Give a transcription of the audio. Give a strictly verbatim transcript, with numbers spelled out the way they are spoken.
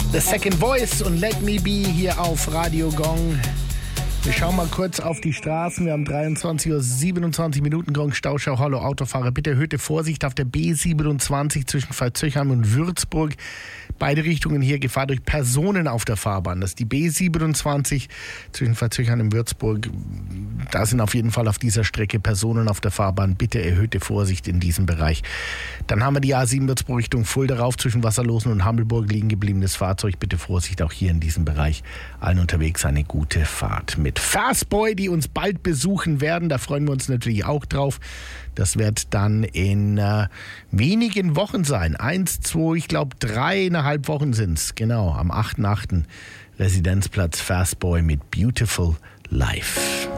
The Second Voice und Let Me Be hier auf Radio Gong. Wir schauen mal kurz auf die Straßen. Wir haben dreiundzwanzig Uhr siebenundzwanzig Minuten. Gong, Stauschau, hallo Autofahrer. Bitte erhöhte Vorsicht auf der B siebenundzwanzig zwischen Veitshöchheim und Würzburg. Beide Richtungen hier Gefahr durch Personen auf der Fahrbahn. Das ist die B siebenundzwanzig zwischen Veitshöchheim und Würzburg. Da sind auf jeden Fall auf dieser Strecke Personen auf der Fahrbahn. Bitte erhöhte Vorsicht in diesem Bereich. Dann haben wir die A sieben Würzburg Richtung Fulda rauf. Zwischen Wasserlosen und Hammelburg liegen gebliebenes Fahrzeug. Bitte Vorsicht auch hier in diesem Bereich. Allen unterwegs eine gute Fahrt mit Fastboy, die uns bald besuchen werden. Da freuen wir uns natürlich auch drauf. Das wird dann in äh, wenigen Wochen sein. Eins, zwei, ich glaube dreieinhalb Wochen sind es. Genau, am achten achten Residenzplatz Fastboy mit Beautiful Life.